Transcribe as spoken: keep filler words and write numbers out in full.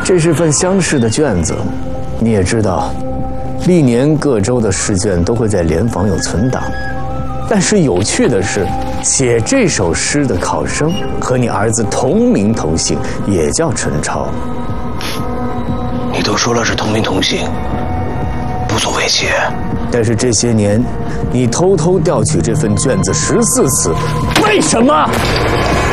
这是份乡试的卷子，你也知道，历年各州的试卷都会在联防有存档。但是有趣的是，写这首诗的考生和你儿子同名同姓，也叫陈超。 你都说了是同名同姓，不足为奇。 但是这些年，你偷偷调取这份卷子十四次，为什么？